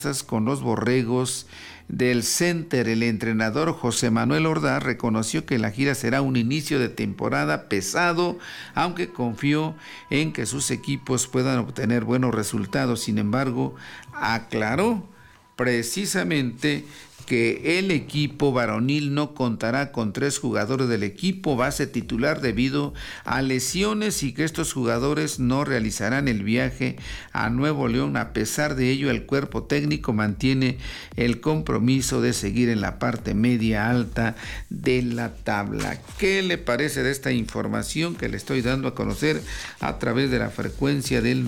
con los Borregos del Center. El entrenador José Manuel Ordaz reconoció que la gira será un inicio de temporada pesado, aunque confió en que sus equipos puedan obtener buenos resultados. Sin embargo, aclaró precisamente que el equipo varonil no contará con 3 jugadores del equipo base titular debido a lesiones y que estos jugadores no realizarán el viaje a Nuevo León. A pesar de ello, el cuerpo técnico mantiene el compromiso de seguir en la parte media alta de la tabla. ¿Qué le parece de esta información que le estoy dando a conocer a través de la frecuencia del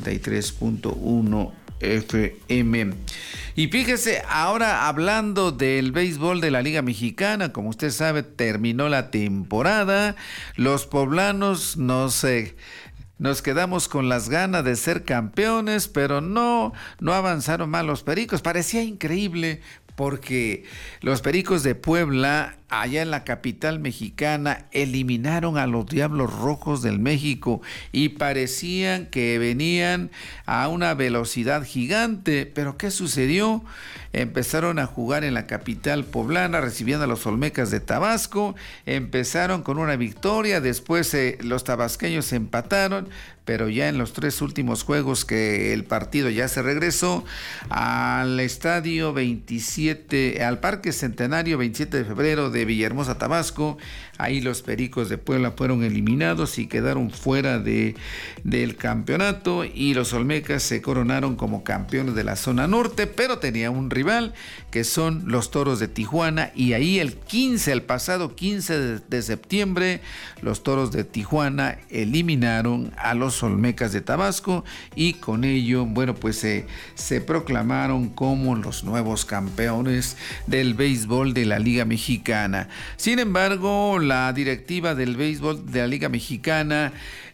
93.1 FM? Y fíjese, ahora hablando del béisbol de la Liga Mexicana, como usted sabe, terminó la temporada. Los poblanos nos quedamos con las ganas de ser campeones, pero no avanzaron mal los Pericos. Parecía increíble porque los Pericos de Puebla, allá en la capital mexicana, eliminaron a los Diablos Rojos del México y parecían que venían a una velocidad gigante. Pero ¿qué sucedió? Empezaron a jugar en la capital poblana, recibiendo a los Olmecas de Tabasco. Empezaron con una victoria, después los tabasqueños empataron, pero ya en los 3 últimos juegos que el partido ya se regresó al estadio 27, al Parque Centenario 27 de febrero de Villahermosa, Tabasco. Ahí los Pericos de Puebla fueron eliminados y quedaron fuera del campeonato, y los Olmecas se coronaron como campeones de la zona norte, pero tenía un rival que son los Toros de Tijuana, y ahí el pasado 15 de septiembre, los Toros de Tijuana eliminaron a los Olmecas de Tabasco, y con ello, bueno, pues se proclamaron como los nuevos campeones del béisbol de la Liga Mexicana. Sin embargo, la directiva del béisbol de la Liga Mexicana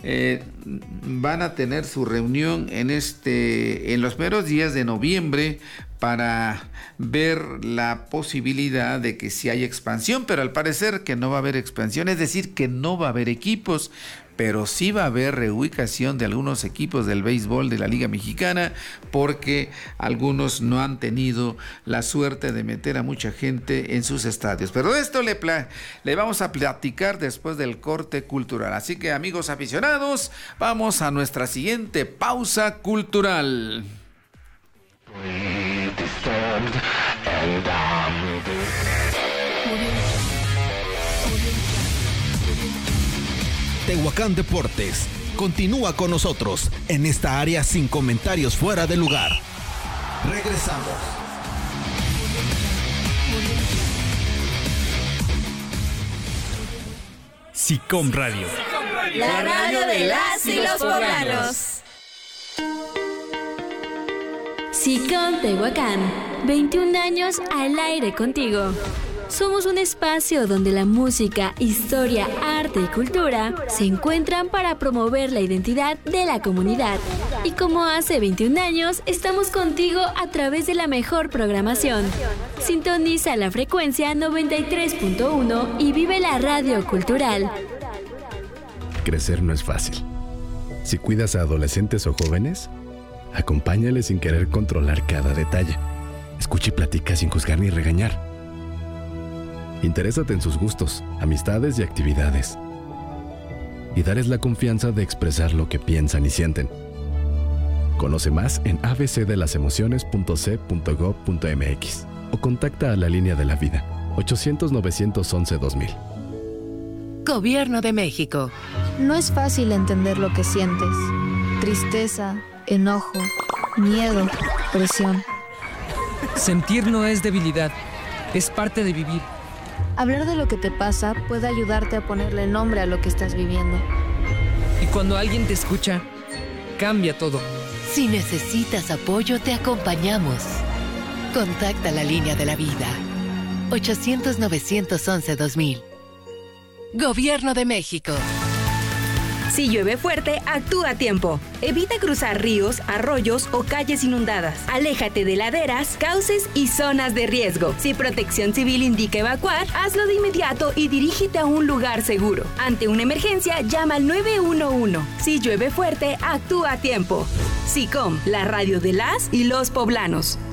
van a tener su reunión en los primeros días de noviembre para ver la posibilidad de que sí haya expansión, pero al parecer que no va a haber expansión, es decir, que no va a haber equipos, pero sí va a haber reubicación de algunos equipos del béisbol de la Liga Mexicana, porque algunos no han tenido la suerte de meter a mucha gente en sus estadios. Pero de esto le vamos a platicar después del corte cultural. Así que, amigos aficionados, vamos a nuestra siguiente pausa cultural. Tehuacán Deportes continúa con nosotros en esta área sin comentarios fuera de lugar. Regresamos. SICOM Radio. La radio de las y los poblanos. SICOM Tehuacán, 21 años al aire contigo. Somos un espacio donde la música, historia, arte y cultura se encuentran para promover la identidad de la comunidad. Y como hace 21 años, estamos contigo a través de la mejor programación. Sintoniza la frecuencia 93.1 y vive la radio cultural. Crecer no es fácil. Si cuidas a adolescentes o jóvenes, acompáñales sin querer controlar cada detalle. Escucha y platica sin juzgar ni regañar. Interésate en sus gustos, amistades y actividades. Y darles la confianza de expresar lo que piensan y sienten. Conoce más en abcdelalasemociones.c.gov.mx o contacta a la Línea de la Vida, 800-911-2000. Gobierno de México. No es fácil entender lo que sientes. Tristeza, enojo, miedo, presión. Sentir no es debilidad, es parte de vivir. Hablar de lo que te pasa puede ayudarte a ponerle nombre a lo que estás viviendo. Y cuando alguien te escucha, cambia todo. Si necesitas apoyo, te acompañamos. Contacta la Línea de la Vida, 800-911-2000. Gobierno de México. Si llueve fuerte, actúa a tiempo. Evita cruzar ríos, arroyos o calles inundadas. Aléjate de laderas, cauces y zonas de riesgo. Si Protección Civil indica evacuar, hazlo de inmediato y dirígete a un lugar seguro. Ante una emergencia, llama al 911. Si llueve fuerte, actúa a tiempo. SICOM, la radio de las y los poblanos.